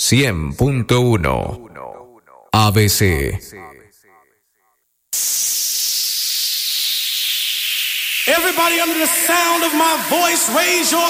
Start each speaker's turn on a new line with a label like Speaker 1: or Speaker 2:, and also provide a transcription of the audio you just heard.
Speaker 1: 100.1 ABC.
Speaker 2: Everybody under the sound of my voice, raise your